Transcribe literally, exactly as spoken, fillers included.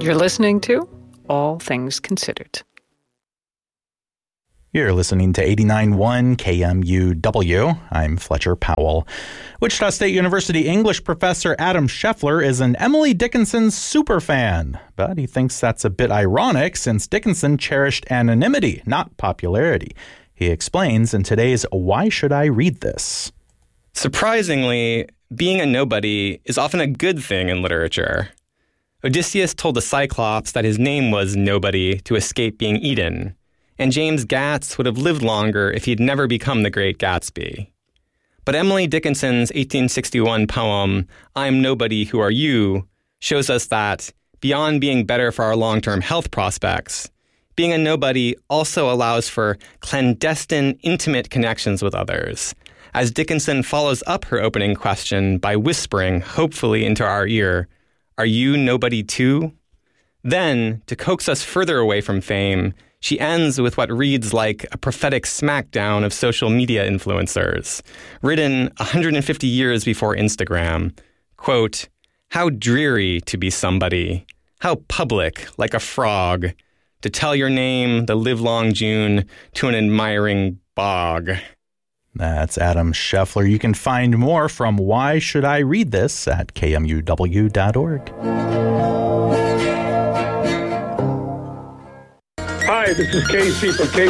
You're listening to All Things Considered. You're listening to eighty-nine point one K M U W. I'm Fletcher Powell. Wichita State University English professor Adam Scheffler is an Emily Dickinson superfan, but he thinks that's a bit ironic since Dickinson cherished anonymity, not popularity. He explains in today's Why Should I Read This? Surprisingly, being a nobody is often a good thing in literature. Odysseus told the Cyclops that his name was Nobody to escape being eaten, and James Gatz would have lived longer if he'd never become the Great Gatsby. But Emily Dickinson's eighteen sixty-one poem, I'm Nobody, Who Are You, shows us that, beyond being better for our long-term health prospects, being a nobody also allows for clandestine, intimate connections with others, as Dickinson follows up her opening question by whispering, hopefully into our ear, are you nobody too? Then, to coax us further away from fame, she ends with what reads like a prophetic smackdown of social media influencers, written one hundred fifty years before Instagram. Quote, how dreary to be somebody, how public, like a frog, to tell your name the livelong June to an admiring bog. That's Adam Scheffler. You can find more from Why Should I Read This at K M U W dot org. Hi, this is Casey from K